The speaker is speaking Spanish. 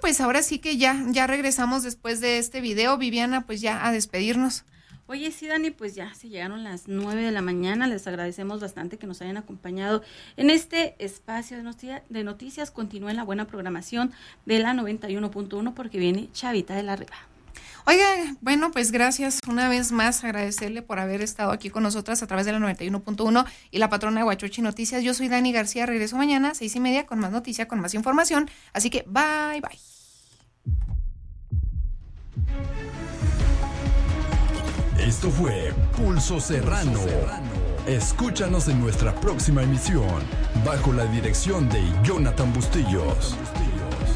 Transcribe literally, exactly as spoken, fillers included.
pues ahora sí que ya, ya regresamos después de este video. Viviana, pues ya a despedirnos. Oye, sí, Dani, pues ya se llegaron las nueve de la mañana. Les agradecemos bastante que nos hayan acompañado en este espacio de, noticia, de noticias. Continúen la buena programación de la noventa y uno punto uno porque viene Chavita de la Riva. Oiga, bueno, pues gracias una vez más, agradecerle por haber estado aquí con nosotras a través de la noventa y uno punto uno y la patrona de Huachochi Noticias. Yo soy Dani García, regreso mañana, seis y media, con más noticia, con más información. Así que bye, bye. Esto fue Pulso Serrano. Escúchanos en nuestra próxima emisión, bajo la dirección de Jonathan Bustillos.